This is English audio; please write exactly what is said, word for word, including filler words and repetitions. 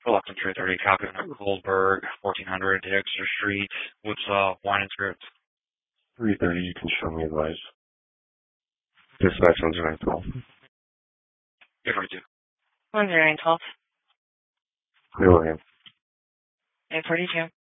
Reluctant three thirty, copy on Goldberg, fourteen hundred Dexter Street, Woodsaw, Wine and Script. three thirty, you can show me advice. Dispatch one zero nine twelve. eight forty-two. one zero nine twelve. Clear William. eight forty-two.